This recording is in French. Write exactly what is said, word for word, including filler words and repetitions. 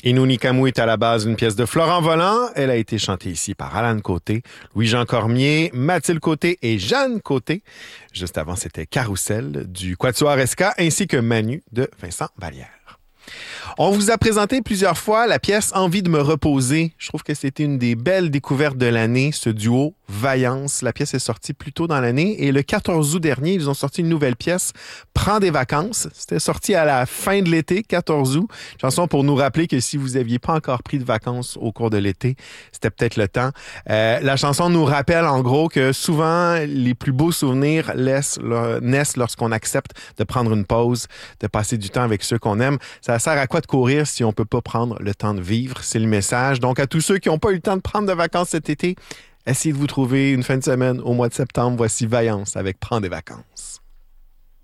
Inouï Kamou est à la base une pièce de Florent Volant. Elle a été chantée ici par Alan Côté, Louis-Jean Cormier, Mathilde Côté et Jeanne Côté. Juste avant, c'était Carousel du Quatuor Esca ainsi que Manu de Vincent Vallière. On vous a présenté plusieurs fois la pièce Envie de me reposer. Je trouve que c'était une des belles découvertes de l'année, ce duo Vaillance. La pièce est sortie plus tôt dans l'année et le quatorze août dernier, ils ont sorti une nouvelle pièce, Prends des vacances. C'était sorti à la fin de l'été, quatorze août. Chanson pour nous rappeler que si vous n'aviez pas encore pris de vacances au cours de l'été, c'était peut-être le temps. Euh, la chanson nous rappelle en gros que souvent, les plus beaux souvenirs laissent, le, naissent lorsqu'on accepte de prendre une pause, de passer du temps avec ceux qu'on aime. Ça sert à quoi de courir si on peut pas prendre le temps de vivre? C'est le message. Donc, à tous ceux qui n'ont pas eu le temps de prendre de vacances cet été, essayez de vous trouver une fin de semaine au mois de septembre. Voici Vaillance avec Prends des vacances.